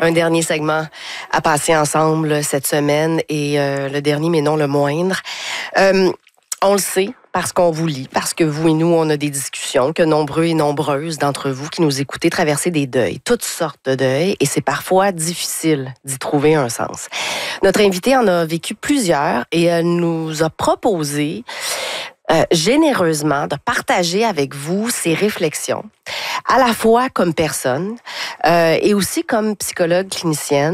un dernier segment à passer ensemble cette semaine et le dernier, mais non le moindre. On le sait parce qu'on vous lit, parce que vous et nous, on a des discussions, que nombreux et nombreuses d'entre vous qui nous écoutez traverser des deuils, toutes sortes de deuils, et c'est parfois difficile d'y trouver un sens. Notre invitée en a vécu plusieurs et elle nous a proposé généreusement de partager avec vous ses réflexions, à la fois comme personne et aussi comme psychologue clinicienne.